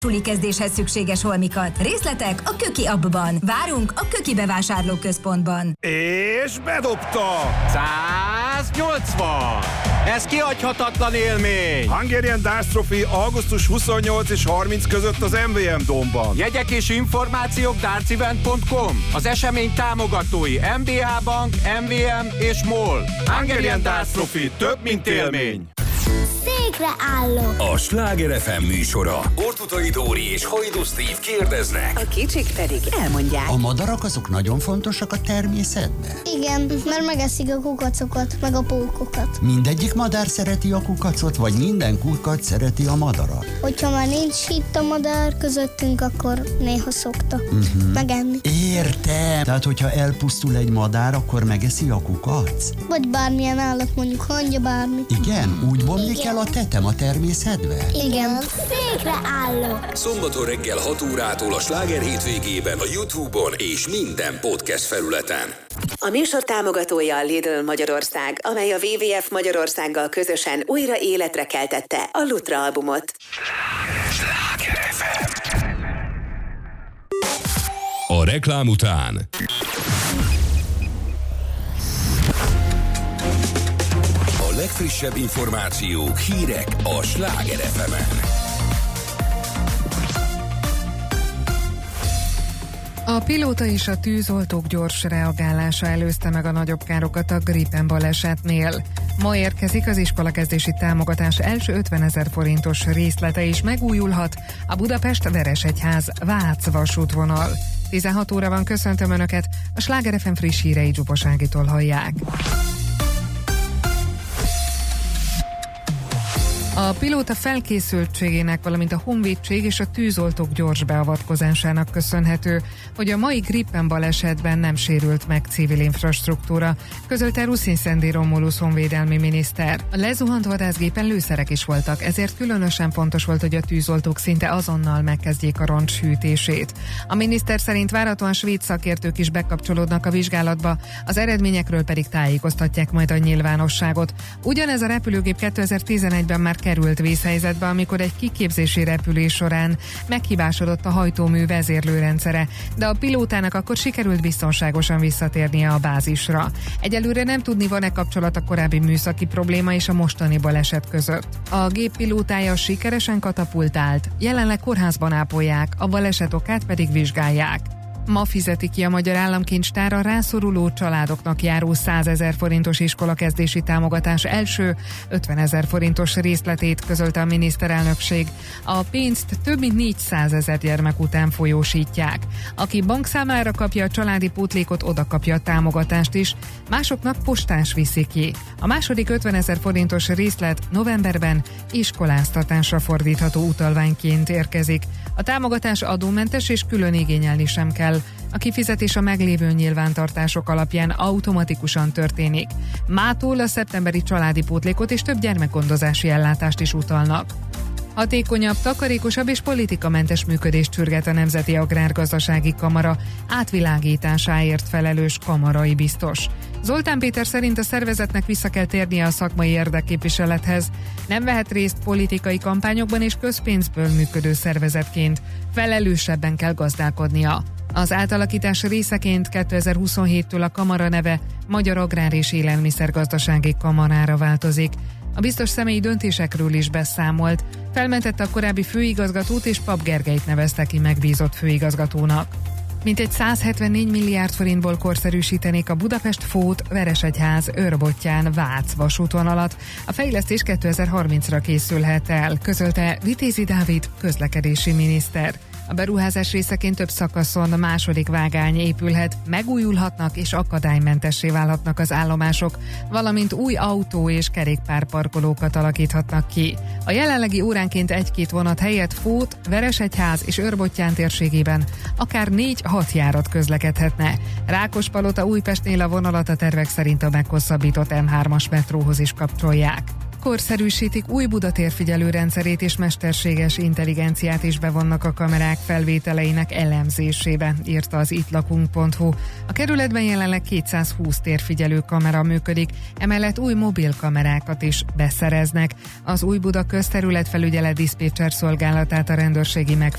Suli kezdéshez szükséges holmikat. Részletek a Köki appban. Várunk a Köki bevásárlóközpontban. És bedobta! 180! Ez kihagyhatatlan élmény! Hungarian Darts Trophy augusztus 28 és 30 között az MVM Domban. Jegyek és információk dartsevent.com. Az esemény támogatói MBH Bank, MVM és MOL. Hungarian Darts Trophy több, mint élmény. Székre állok. A Sláger FM műsora. Ortutai Dóri és Hajdú Steve kérdeznek. A kicsik pedig elmondják. A madarak azok nagyon fontosak a természetben? Igen, mert megeszik a kukacokat, meg a pókokat. Mindegyik madár szereti a kukacot, vagy minden kukac szereti a madarat? Hogyha már nincs itt a madár közöttünk, akkor néha szokta megenni. Értem. Tehát, hogyha elpusztul egy madár, akkor megeszi a kukac? Vagy bármilyen állat, mondjuk hangya, bármi. Igen, úgy bomlik el a tetem a természetbe? Igen. Székre állok. Szombaton reggel 6 órától a Sláger hétvégében a YouTube-on és minden podcast felületen. A műsor támogatója a Lidl Magyarország, amely a WWF Magyarországgal közösen újra életre keltette a Lutra albumot. Sláger FM. A reklám után a legfrissebb információk, hírek a Sláger FM-en. A pilóta és a tűzoltók gyors reagálása előzte meg a nagyobb károkat a Gripen balesetnél. Ma érkezik az iskolakezdési támogatás első 50 000 forintos részlete is megújulhat a Budapest-Veresegyház-Vác vasútvonal. 16 óra van, köszöntöm Önöket, a Sláger FM friss hírei Zsubosz Ágitól hallják. A pilóta felkészültségének, valamint a honvédség és a tűzoltók gyors beavatkozásának köszönhető, hogy a mai Gripen balesetben nem sérült meg civil infrastruktúra, közölte Ruszin Szendi Romulus honvédelmi miniszter. A lezuhant vadászgépen lőszerek is voltak, ezért különösen fontos volt, hogy a tűzoltók szinte azonnal megkezdjék a roncs hűtését. A miniszter szerint várhatóan svéd szakértők is bekapcsolódnak a vizsgálatba, az eredményekről pedig tájékoztatják majd a nyilvánosságot. Ugyanez a repülőgép 2011-ben már került vészhelyzetbe, amikor egy kiképzési repülés során meghibásodott a hajtómű vezérlőrendszere, de a pilótának akkor sikerült biztonságosan visszatérnie a bázisra. Egyelőre nem tudni, van-e kapcsolat a korábbi műszaki probléma és a mostani baleset között. A gép pilótája sikeresen katapultált, jelenleg kórházban ápolják, a baleset okát pedig vizsgálják. Ma fizeti ki a Magyar Államkincstár a rászoruló családoknak járó 100 000 forintos iskolakezdési támogatás első 50 000 forintos részletét, közölte a miniszterelnökség. A pénzt több mint 400 000 gyermek után folyósítják. Aki bankszámlára kapja a családi pótlékot, oda kapja a támogatást is, másoknak postás viszi ki. A második 50 000 forintos részlet novemberben iskoláztatásra fordítható utalványként érkezik. A támogatás adómentes és külön igényelni sem kell. A kifizetés a meglévő nyilvántartások alapján automatikusan történik. Mától a szeptemberi családi pótlékot és több gyermekgondozási ellátást is utalnak. Hatékonyabb, takarékosabb és politikamentes működést sürget a Nemzeti Agrárgazdasági Kamara átvilágításáért felelős kamarai biztos. Zoltán Péter szerint a szervezetnek vissza kell térnie a szakmai érdekképviselethez, nem vehet részt politikai kampányokban és közpénzből működő szervezetként, felelősebben kell gazdálkodnia. Az átalakítás részeként 2027-től a kamara neve Magyar Agrár és Élelmiszergazdasági Kamarára változik. A biztos személyi döntésekről is beszámolt, felmentette a korábbi főigazgatót és Pap Gergelyt nevezte ki megbízott főigazgatónak. Mintegy 174 milliárd forintból korszerűsítenék a Budapest-Fót-Veresegyház-Őrbottyán-Vác vasútvonalat. A fejlesztés 2030-ra készülhet el, közölte Vitézi Dávid közlekedési miniszter. A beruházás részeként több szakaszon második vágány épülhet, megújulhatnak és akadálymentessé válhatnak az állomások, valamint új autó- és kerékpárparkolókat alakíthatnak ki. A jelenlegi óránként 1-2 vonat helyett Fót, Veresegyház és Őrbottyán térségében akár 4-6 járat közlekedhetne. Rákospalota Újpestnél a vonalat a tervek szerint a meghosszabbított M3-as metróhoz is kapcsolják. korszerűsítik, új Buda térfigyelő rendszerét és mesterséges intelligenciát is bevonnak a kamerák felvételeinek elemzésébe, írta az ittlakunk.hu. A kerületben jelenleg 220 térfigyelő kamera működik, emellett új mobil kamerákat is beszereznek. Az új Buda közterületfelügyelet diszpécser szolgálatát a rendőrségi